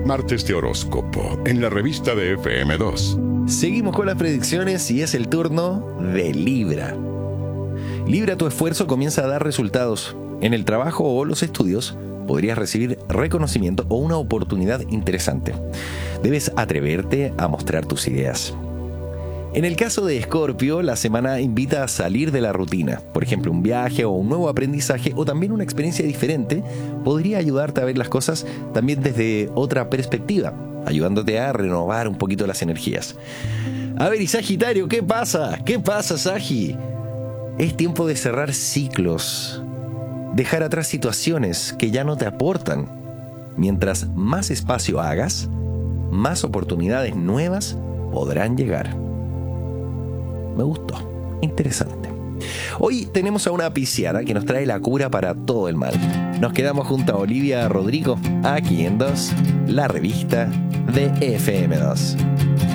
Martes de horóscopo en la revista de FM2. Seguimos con las predicciones y es el turno de Libra. Libra, tu esfuerzo comienza a dar resultados. En el trabajo o los estudios podrías recibir reconocimiento o una oportunidad interesante. Debes atreverte a mostrar tus ideas. En el caso de Escorpio, la semana invita a salir de la rutina. Por ejemplo, un viaje o un nuevo aprendizaje o también una experiencia diferente podría ayudarte a ver las cosas también desde otra perspectiva, ayudándote a renovar un poquito las energías. A ver, y Sagitario, ¿qué pasa? ¿Qué pasa, Sagi? Es tiempo de cerrar ciclos, dejar atrás situaciones que ya no te aportan. Mientras más espacio hagas, más oportunidades nuevas podrán llegar. Me gustó. Interesante. Hoy tenemos a una pisciana que nos trae la cura para todo el mal. Nos quedamos junto a Olivia Rodrigo, aquí en 2, la revista de FM2.